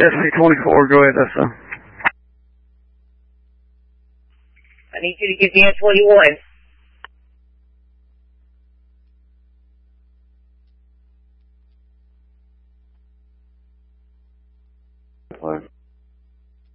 SC-24, go ahead, Essa. I need you to give me a 21.